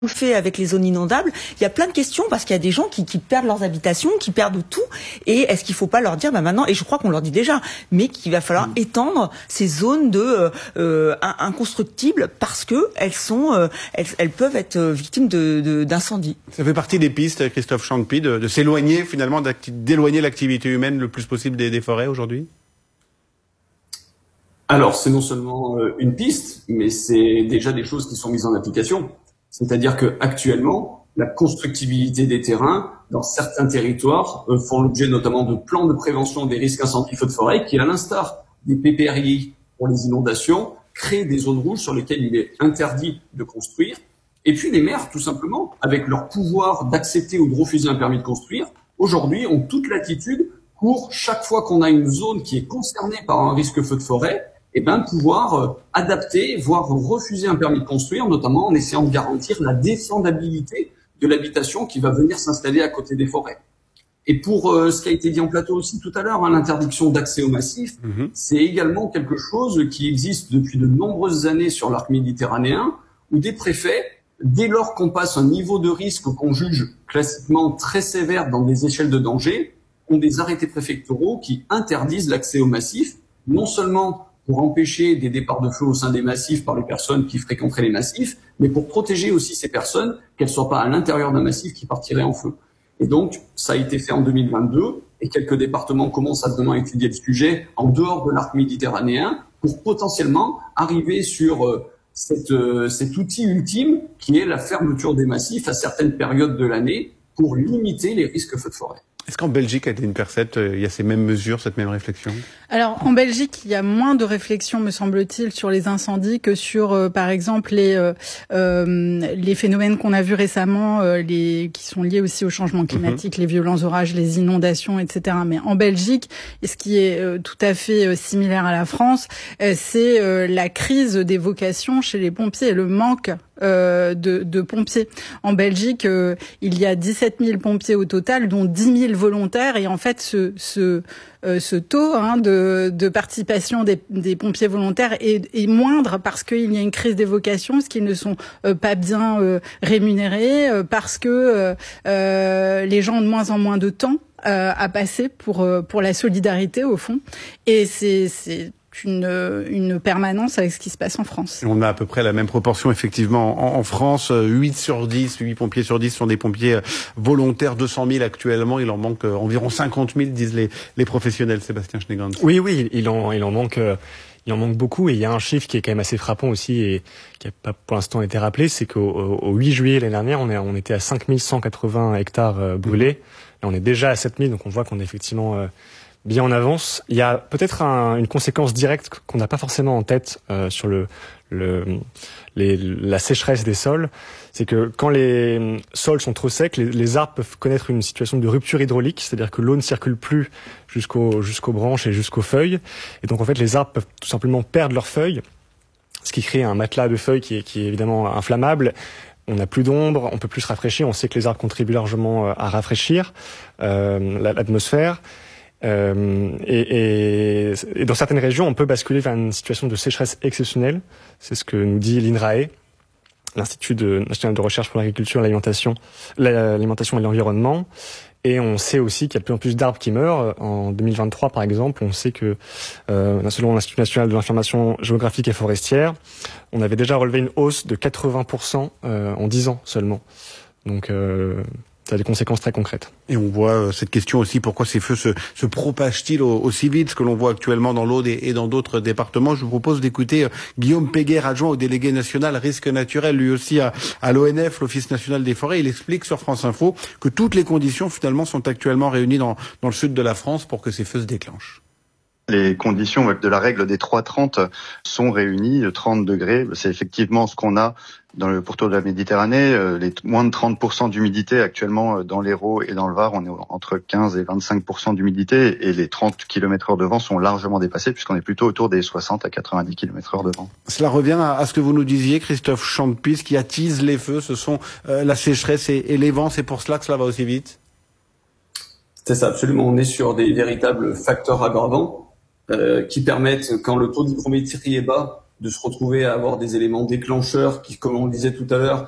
fait avec les zones inondables? Il y a plein de questions parce qu'il y a des gens qui perdent leurs habitations, qui perdent tout. Et est-ce qu'il faut pas leur dire, maintenant, et je crois qu'on leur dit déjà, mais qu'il va falloir étendre ces zones de inconstructibles parce que elles peuvent être victimes d'incendies. Ça fait partie des pistes, Christophe Champy, de s'éloigner finalement, d'éloigner l'activité humaine le plus possible des forêts aujourd'hui? Alors, c'est non seulement une piste, mais c'est déjà des choses qui sont mises en application. C'est-à-dire que actuellement, la constructibilité des terrains dans certains territoires font l'objet notamment de plans de prévention des risques incendie feux de forêt qui, à l'instar des PPRI pour les inondations, créent des zones rouges sur lesquelles il est interdit de construire. Et puis les maires, tout simplement, avec leur pouvoir d'accepter ou de refuser un permis de construire, aujourd'hui ont toute latitude pour chaque fois qu'on a une zone qui est concernée par un risque feu de forêt, pouvoir adapter, voire refuser un permis de construire, notamment en essayant de garantir la défendabilité de l'habitation qui va venir s'installer à côté des forêts. Et pour ce qui a été dit en plateau aussi tout à l'heure, l'interdiction d'accès au massif, c'est également quelque chose qui existe depuis de nombreuses années sur l'arc méditerranéen, où des préfets, dès lors qu'on passe un niveau de risque qu'on juge classiquement très sévère dans des échelles de danger, ont des arrêtés préfectoraux qui interdisent l'accès au massif, non seulement pour empêcher des départs de feu au sein des massifs par les personnes qui fréquenteraient les massifs, mais pour protéger aussi ces personnes, qu'elles ne soient pas à l'intérieur d'un massif qui partirait en feu. Et donc, ça a été fait en 2022, et quelques départements commencent à vraiment étudier le sujet en dehors de l'arc méditerranéen, pour potentiellement arriver sur cet outil ultime qui est la fermeture des massifs à certaines périodes de l'année pour limiter les risques feux de forêt. Est-ce qu'en Belgique, à une percepte, il y a ces mêmes mesures, cette même réflexion? Alors, en Belgique, il y a moins de réflexion, me semble-t-il, sur les incendies que sur, par exemple, les phénomènes qu'on a vus récemment, qui sont liés aussi au changement climatique, les violents orages, les inondations, etc. Mais en Belgique, et ce qui est tout à fait similaire à la France, c'est la crise des vocations chez les pompiers et le manque de pompiers. En Belgique, il y a 17 000 pompiers au total, dont 10 000 volontaires, et en fait, ce taux de participation des pompiers volontaires est moindre parce qu'il y a une crise des vocations, parce qu'ils ne sont pas bien rémunérés, parce que les gens ont de moins en moins de temps à passer pour la solidarité au fond, et c'est une permanence avec ce qui se passe en France. On a à peu près la même proportion, effectivement. En France, 8 pompiers sur 10 sont des pompiers volontaires, 200 000 actuellement. Il en manque environ 50 000, disent les professionnels. Sébastien Schneegans. Oui, il en manque beaucoup, et il y a un chiffre qui est quand même assez frappant aussi et qui n'a pas pour l'instant été rappelé, c'est qu'au 8 juillet l'année dernière, on était à 5180 hectares brûlés. Là, on est déjà à 7000, donc on voit qu'on est effectivement bien en avance. Il y a peut-être une conséquence directe qu'on n'a pas forcément en tête sur la sécheresse des sols, c'est que quand les sols sont trop secs, les arbres peuvent connaître une situation de rupture hydraulique, c'est-à-dire que l'eau ne circule plus jusqu'aux branches et jusqu'aux feuilles, et donc en fait les arbres peuvent tout simplement perdre leurs feuilles, ce qui crée un matelas de feuilles qui est évidemment inflammable. On n'a plus d'ombre, on peut plus se rafraîchir, on sait que les arbres contribuent largement à rafraîchir l'atmosphère. Et dans certaines régions, on peut basculer vers une situation de sécheresse exceptionnelle. C'est ce que nous dit l'INRAE, l'Institut national de recherche pour l'agriculture, l'alimentation et l'environnement. Et on sait aussi qu'il y a de plus en plus d'arbres qui meurent. En 2023, par exemple, on sait que, selon l'Institut national de l'information géographique et forestière, on avait déjà relevé une hausse de 80% en 10 ans seulement. Donc, ça a des conséquences très concrètes. Et on voit cette question aussi, pourquoi ces feux se propagent-ils aussi vite, ce que l'on voit actuellement dans l'Aude et dans d'autres départements. Je vous propose d'écouter Guillaume Péguer, adjoint au délégué national risque naturel, lui aussi à l'ONF, l'Office national des forêts. Il explique sur France Info que toutes les conditions finalement sont actuellement réunies dans le sud de la France pour que ces feux se déclenchent. Les conditions de la règle des 3,30 sont réunies. 30 degrés, c'est effectivement ce qu'on a dans le pourtour de la Méditerranée. Les moins de 30% d'humidité actuellement dans l'Hérault et dans le Var, on est entre 15 et 25% d'humidité, et les 30 km/h de vent sont largement dépassés puisqu'on est plutôt autour des 60 à 90 km/h de vent. Cela revient à ce que vous nous disiez, Christophe Champy, ce qui attise les feux, ce sont la sécheresse et les vents. C'est pour cela que cela va aussi vite. C'est ça, absolument. On est sur des véritables facteurs aggravants qui permettent, quand le taux d'hygrométrie est bas, de se retrouver à avoir des éléments déclencheurs qui, comme on le disait tout à l'heure,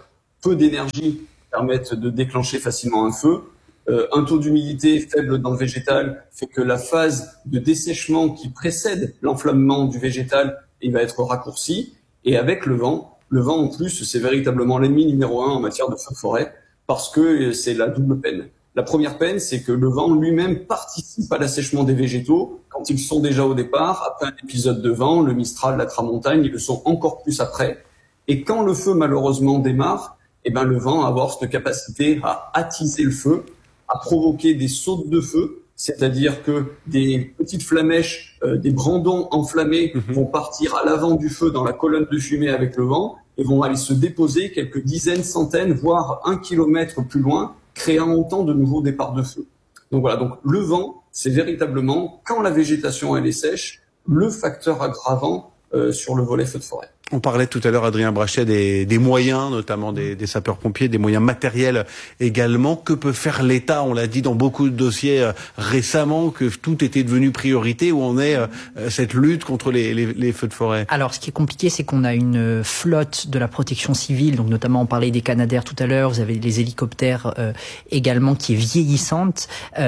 peu d'énergie permettent de déclencher facilement un feu. Un taux d'humidité faible dans le végétal fait que la phase de dessèchement qui précède l'enflammement du végétal, il va être raccourci. Et avec le vent en plus, c'est véritablement l'ennemi numéro 1 en matière de feu de forêt, parce que c'est la double peine. La première peine, c'est que le vent lui-même participe à l'assèchement des végétaux quand ils sont déjà au départ. Après un épisode de vent, le Mistral, la Tramontagne, ils le sont encore plus après. Et quand le feu malheureusement démarre, le vent va avoir cette capacité à attiser le feu, à provoquer des sautes de feu, c'est-à-dire que des petites flamèches, des brandons enflammés vont partir à l'avant du feu dans la colonne de fumée avec le vent et vont aller se déposer quelques dizaines, centaines, voire 1 kilomètre plus loin, créant autant de nouveaux départs de feu. Donc voilà, donc le vent, c'est véritablement, quand la végétation elle est sèche, le facteur aggravant sur le volet feu de forêt. On parlait tout à l'heure, Adrien Brachet, des moyens, notamment des sapeurs-pompiers, des moyens matériels également. Que peut faire l'État? On l'a dit dans beaucoup de dossiers récemment, que tout était devenu priorité. Où en est cette lutte contre les feux de forêt? Alors, ce qui est compliqué, c'est qu'on a une flotte de la protection civile. Donc, notamment, on parlait des Canadair tout à l'heure. Vous avez les hélicoptères également, qui est vieillissante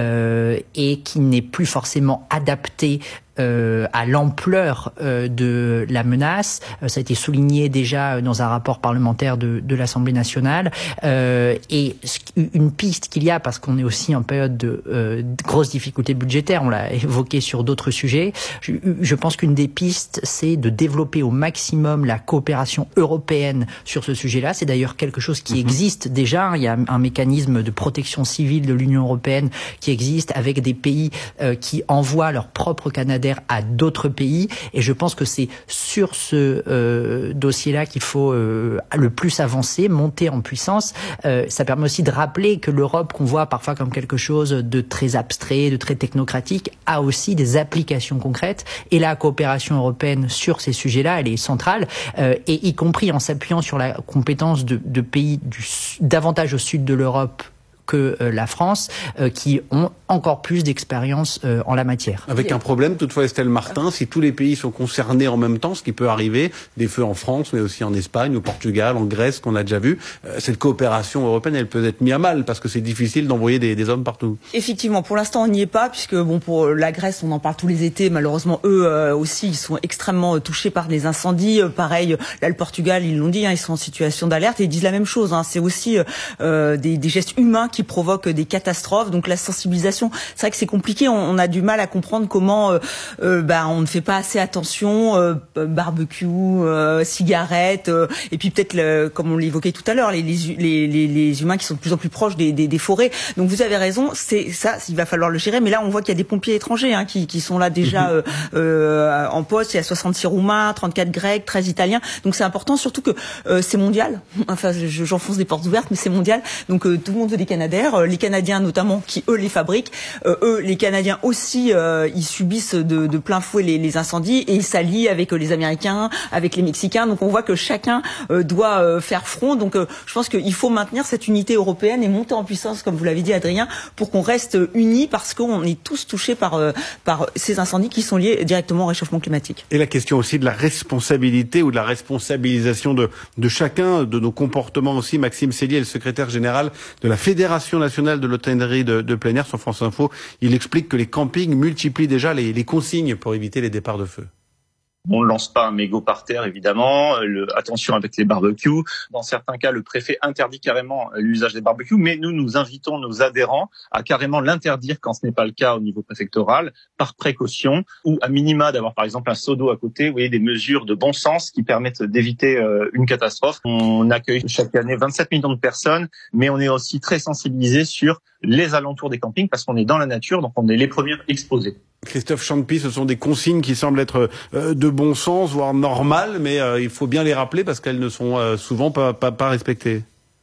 et qui n'est plus forcément adaptée à l'ampleur de la menace. Ça a été souligné déjà dans un rapport parlementaire de l'Assemblée nationale. Et une piste qu'il y a, parce qu'on est aussi en période de grosses difficultés budgétaires, on l'a évoqué sur d'autres sujets, je pense qu'une des pistes, c'est de développer au maximum la coopération européenne sur ce sujet-là. C'est d'ailleurs quelque chose qui existe déjà. Il y a un mécanisme de protection civile de l'Union européenne qui existe, avec des pays qui envoient leurs propres Canadair à d'autres pays, et je pense que c'est sur ce dossier-là qu'il faut le plus avancer, monter en puissance. Ça permet aussi de rappeler que l'Europe, qu'on voit parfois comme quelque chose de très abstrait, de très technocratique, a aussi des applications concrètes, et la coopération européenne sur ces sujets-là, elle est centrale, et y compris en s'appuyant sur la compétence de pays davantage au sud de l'Europe que la France, qui ont encore plus d'expérience en la matière. Avec un problème, toutefois, Estelle Martin, si tous les pays sont concernés en même temps, ce qui peut arriver, des feux en France, mais aussi en Espagne, au Portugal, en Grèce, qu'on a déjà vu, cette coopération européenne, elle peut être mise à mal, parce que c'est difficile d'envoyer des hommes partout. Effectivement, pour l'instant, on n'y est pas, puisque pour la Grèce, on en parle tous les étés, malheureusement, eux aussi, ils sont extrêmement touchés par les incendies. Pareil, là, le Portugal, ils l'ont dit, ils sont en situation d'alerte, et ils disent la même chose. C'est aussi des gestes humains qui provoquent des catastrophes. Donc la sensibilisation, c'est vrai que c'est compliqué. On a du mal à comprendre comment on ne fait pas assez attention. Barbecue, cigarettes, et puis peut-être, comme on l'évoquait tout à l'heure, les humains qui sont de plus en plus proches des forêts. Donc vous avez raison, c'est ça, il va falloir le gérer. Mais là, on voit qu'il y a des pompiers étrangers qui sont là déjà en poste. Il y a 66 Roumains, 34 Grecs, 13 Italiens. Donc c'est important, surtout que c'est mondial. Enfin, j'enfonce des portes ouvertes, mais c'est mondial. Donc tout le monde veut des Canadair. Les Canadiens notamment, qui eux les fabriquent. Les Canadiens aussi, ils subissent de plein fouet les incendies, et ils s'allient avec les Américains, avec les Mexicains. Donc on voit que chacun doit faire front. Donc je pense qu'il faut maintenir cette unité européenne et monter en puissance, comme vous l'avez dit, Adrien, pour qu'on reste unis, parce qu'on est tous touchés par ces incendies qui sont liés directement au réchauffement climatique. Et la question aussi de la responsabilité ou de la responsabilisation de chacun, de nos comportements aussi. Maxime Sellier, le secrétaire général de la Fédération nationale de l'hôtellerie de plein air, sur France Info, il explique que les campings multiplient déjà les consignes pour éviter les départs de feu. On ne lance pas un mégot par terre, évidemment. Attention avec les barbecues. Dans certains cas, le préfet interdit carrément l'usage des barbecues, mais nous invitons nos adhérents à carrément l'interdire quand ce n'est pas le cas au niveau préfectoral, par précaution, ou à minima d'avoir par exemple un seau d'eau à côté. Vous voyez, des mesures de bon sens qui permettent d'éviter une catastrophe. On accueille chaque année 27 millions de personnes, mais on est aussi très sensibilisé sur les alentours des campings, parce qu'on est dans la nature, donc on est les premiers exposés. Christophe Champy, ce sont des consignes qui semblent être de bon sens, voire normales, mais il faut bien les rappeler parce qu'elles ne sont souvent pas respectées.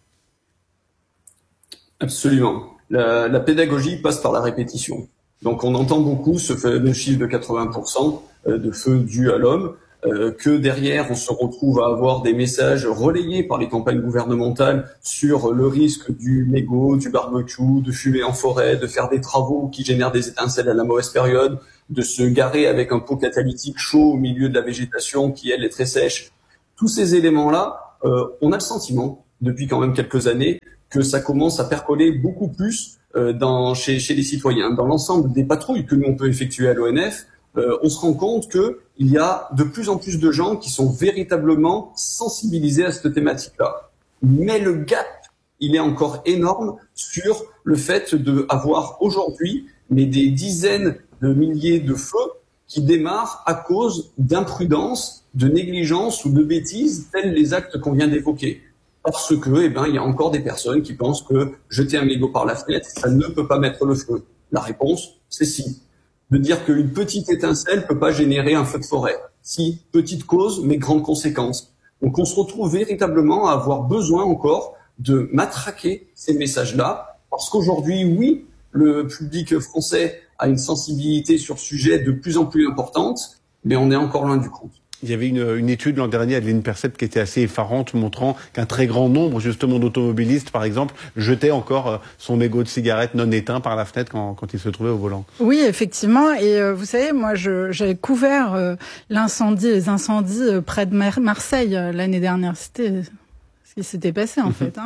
Absolument. La pédagogie passe par la répétition. Donc on entend beaucoup ce fameux chiffre de 80% de feux dus à l'homme, que derrière on se retrouve à avoir des messages relayés par les campagnes gouvernementales sur le risque du mégot, du barbecue, de fumer en forêt, de faire des travaux qui génèrent des étincelles à la mauvaise période, de se garer avec un pot catalytique chaud au milieu de la végétation qui, elle, est très sèche. Tous ces éléments-là, on a le sentiment, depuis quand même quelques années que ça commence à percoler beaucoup plus chez les citoyens. Dans l'ensemble des patrouilles que nous on peut effectuer à l'ONF, on se rend compte que il y a de plus en plus de gens qui sont véritablement sensibilisés à cette thématique-là. Mais le gap, il est encore énorme sur le fait d'avoir aujourd'hui des dizaines de milliers de feux qui démarrent à cause d'imprudence, de négligence ou de bêtises, tels les actes qu'on vient d'évoquer. Parce que, il y a encore des personnes qui pensent que jeter un mégot par la fenêtre, ça ne peut pas mettre le feu. La réponse, c'est si. De dire qu'une petite étincelle peut pas générer un feu de forêt. Si, petite cause, mais grande conséquence. Donc on se retrouve véritablement à avoir besoin encore de matraquer ces messages-là, parce qu'aujourd'hui, oui, le public français a une sensibilité sur ce sujet de plus en plus importante, mais on est encore loin du compte. Il y avait une étude l'an dernier à l'INPERCEP qui était assez effarante, montrant qu'un très grand nombre justement d'automobilistes, par exemple, jetaient encore son mégot de cigarette non éteint par la fenêtre quand il se trouvait au volant. Oui, effectivement. Et vous savez, moi, j'avais couvert les incendies près de Marseille l'année dernière. C'était ce qui s'était passé en fait.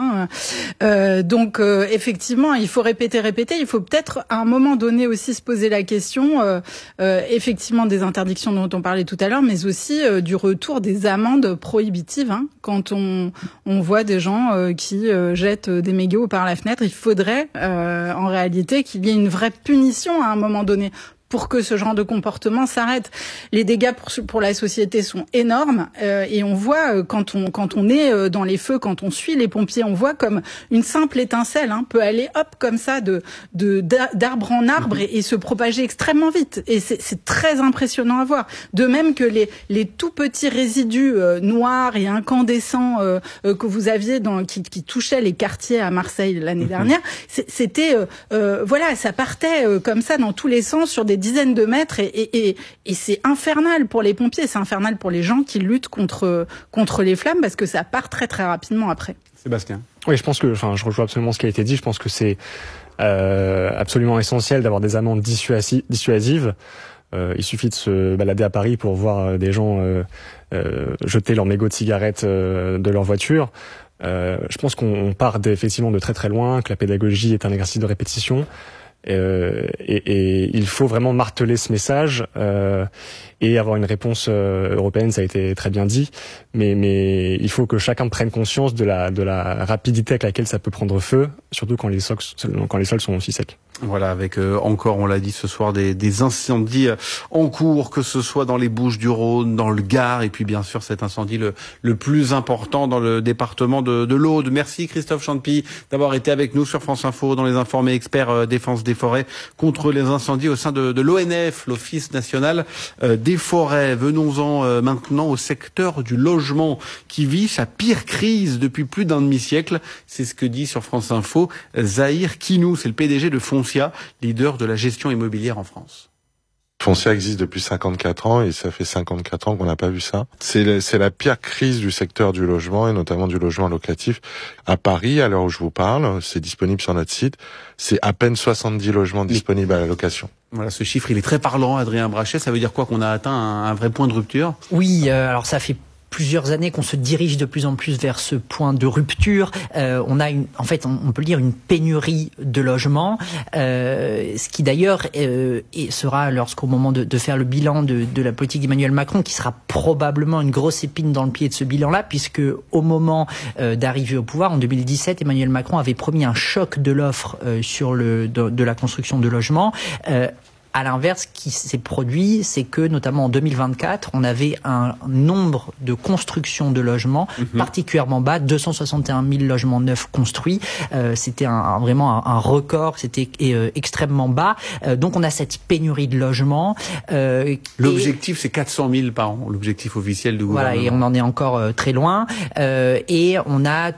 Donc effectivement, il faut répéter. Il faut peut-être à un moment donné aussi se poser la question, effectivement des interdictions dont on parlait tout à l'heure, mais aussi du retour des amendes prohibitives. Quand on voit des gens qui jettent des mégots par la fenêtre, il faudrait en réalité qu'il y ait une vraie punition à un moment donné pour que ce genre de comportement s'arrête. Les dégâts pour la société sont énormes et on voit quand on est dans les feux, quand on suit les pompiers, on voit comme une simple étincelle peut aller comme ça d'arbre en arbre et se propager extrêmement vite. Et c'est très impressionnant à voir. De même que les tout petits résidus noirs et incandescents que vous aviez qui touchaient les quartiers à Marseille l'année dernière, c'était ça partait comme ça dans tous les sens sur des dizaines de mètres et c'est infernal pour les pompiers, c'est infernal pour les gens qui luttent contre les flammes parce que ça part très très rapidement après. Sébastien. Oui, je rejoins absolument ce qui a été dit. Je pense que c'est absolument essentiel d'avoir des amendes dissuasives. Il suffit de se balader à Paris pour voir des gens jeter leur mégot de cigarette de leur voiture. Je pense qu'on part effectivement de très très loin, que la pédagogie est un exercice de répétition. Et il faut vraiment marteler ce message et avoir une réponse européenne, ça a été très bien dit, mais il faut que chacun prenne conscience de la rapidité avec laquelle ça peut prendre feu, surtout quand les sols sont aussi secs. Voilà, avec encore, on l'a dit ce soir, des incendies en cours, que ce soit dans les Bouches-du-Rhône, dans le Gard, et puis bien sûr cet incendie le plus important dans le département de l'Aude. Merci Christophe Champy d'avoir été avec nous sur France Info dans les informés experts défense des forêts contre les incendies au sein de l'ONF, l'Office national des forêts. Venons-en maintenant au secteur du logement qui vit sa pire crise depuis plus d'un demi-siècle. C'est ce que dit sur France Info Zahir Kinou, c'est le PDG de Foncia, leader de la gestion immobilière en France. Foncia existe depuis 54 ans et ça fait 54 ans qu'on n'a pas vu ça. C'est la pire crise du secteur du logement et notamment du logement locatif. À Paris, à l'heure où je vous parle, c'est disponible sur notre site, c'est à peine 70 logements disponibles à la location. Voilà, ce chiffre, il est très parlant, Adrien Brachet. Ça veut dire quoi, qu'on a atteint un vrai point de rupture? Oui, alors ça fait plusieurs années qu'on se dirige de plus en plus vers ce point de rupture. On a on peut le dire, une pénurie de logements, ce qui d'ailleurs sera, lorsqu'au moment de faire le bilan de la politique d'Emmanuel Macron, qui sera probablement une grosse épine dans le pied de ce bilan-là, puisque au moment d'arriver au pouvoir, en 2017, Emmanuel Macron avait promis un choc de l'offre sur de la construction de logements. À l'inverse, ce qui s'est produit, c'est que, notamment en 2024, on avait un nombre de constructions de logements particulièrement bas, 261 000 logements neufs construits. C'était vraiment un record, c'était extrêmement bas. Donc on a cette pénurie de logements. L'objectif, c'est 400 000 par an, l'objectif officiel du gouvernement. Voilà, et on en est encore très loin. Et on a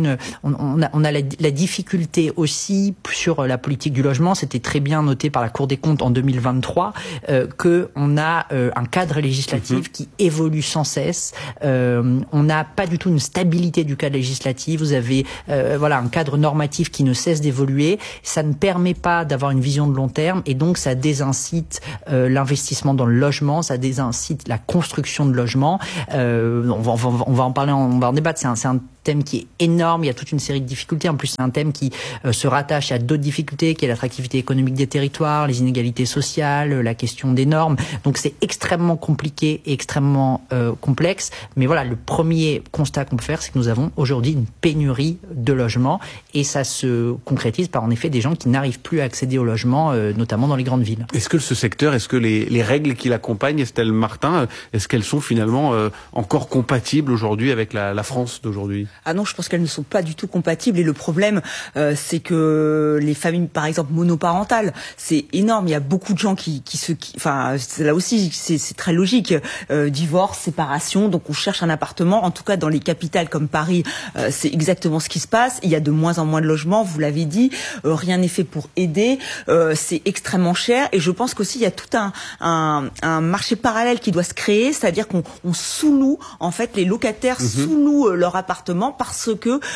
on a la difficulté aussi sur la politique du logement. C'était très bien noté par la Cour des comptes en 2023 que on a un cadre législatif qui évolue sans cesse. On n'a pas du tout une stabilité du cadre législatif. Vous avez un cadre normatif qui ne cesse d'évoluer. Ça ne permet pas d'avoir une vision de long terme et donc ça désincite l'investissement dans le logement, ça désincite la construction de logements. On va en parler, on va en débattre. C'est un thème qui est énorme. Il y a toute une série de difficultés. En plus, c'est un thème qui se rattache à d'autres difficultés, qui est l'attractivité économique des territoires, les inégalités sociales, la question des normes. Donc, c'est extrêmement compliqué et extrêmement complexe. Mais voilà, le premier constat qu'on peut faire, c'est que nous avons aujourd'hui une pénurie de logements et ça se concrétise par en effet des gens qui n'arrivent plus à accéder au logement, notamment dans les grandes villes. Est-ce que ce secteur, est-ce que les règles qui l'accompagnent, Estelle Martin, est-ce qu'elles sont finalement encore compatibles aujourd'hui avec la France d'aujourd'hui? Ah non, je pense qu'elles ne sont pas du tout compatibles et le problème, c'est que les familles, par exemple, monoparentales, c'est énorme. Il y a beaucoup de gens enfin, là aussi, c'est très logique. Divorce, séparation, donc on cherche un appartement. En tout cas, dans les capitales comme Paris, c'est exactement ce qui se passe. Il y a de moins en moins de logements, vous l'avez dit. Rien n'est fait pour aider. C'est extrêmement cher et je pense qu'aussi il y a tout un marché parallèle qui doit se créer, c'est-à-dire qu'on sous-loue, en fait, les locataires sous-louent leur appartement parce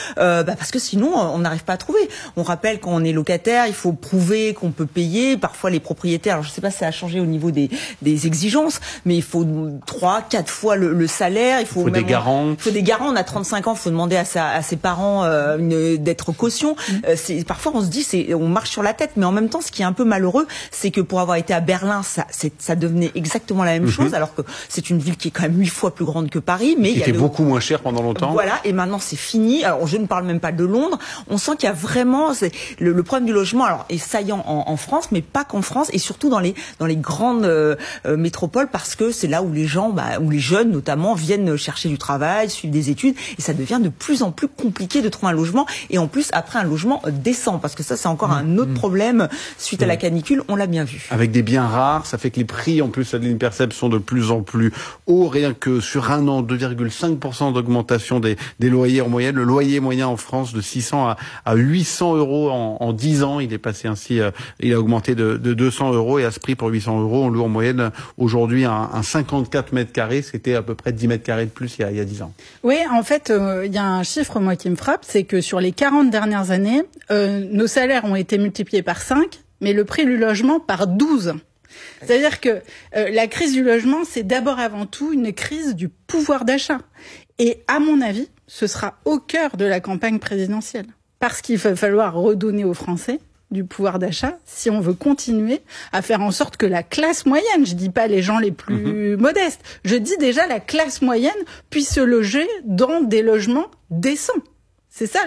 que sinon on n'arrive pas à trouver. On rappelle quand on est locataire, il faut prouver qu'on peut payer. Parfois les propriétaires, alors je sais pas si ça a changé au niveau des exigences, mais il faut 3-4 fois le salaire. Il faut des garants. Il faut des garants. On a 35 ans, il faut demander à ses parents d'être caution. Parfois on se dit on marche sur la tête, mais en même temps ce qui est un peu malheureux, c'est que pour avoir été à Berlin, ça devenait exactement la même chose, alors que c'est une ville qui est quand même 8 fois plus grande que Paris, mais qui était beaucoup moins cher pendant longtemps. Voilà, et maintenant c'est fini. Alors je ne parle même pas de Londres. On sent qu'il y a vraiment le problème du logement. Alors est saillant en France, mais pas qu'en France, et surtout dans les grandes métropoles, parce que c'est là où les gens, où les jeunes notamment viennent chercher du travail, suivre des études, et ça devient de plus en plus compliqué de trouver un logement, et en plus après un logement décent, parce que ça c'est encore un autre problème suite à la canicule, on l'a bien vu. Avec des biens rares, ça fait que les prix en plus Adeline Percep sont de plus en plus hauts. Rien que sur un an, 2,5% d'augmentation des loyers en moyenne. Le loyer moyen en France de 600 à 800 euros en 10 ans. Il est passé ainsi, il a augmenté de 200 euros, et à ce prix pour 800 euros, on loue en moyenne aujourd'hui un 54 mètres carrés. C'était à peu près 10 mètres carrés de plus il y a 10 ans. Oui, en fait, il y a un chiffre, moi, qui me frappe, c'est que sur les 40 dernières années, nos salaires ont été multipliés par 5, mais le prix du logement par 12. C'est-à-dire que la crise du logement, c'est d'abord avant tout une crise du pouvoir d'achat. Et à mon avis, ce sera au cœur de la campagne présidentielle. Parce qu'il va falloir redonner aux Français du pouvoir d'achat si on veut continuer à faire en sorte que la classe moyenne, je dis pas les gens les plus modestes, je dis déjà la classe moyenne puisse se loger dans des logements décents. C'est ça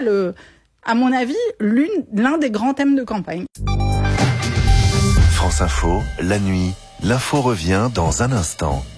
à mon avis, l'un des grands thèmes de campagne. France Info, la nuit, l'info revient dans un instant.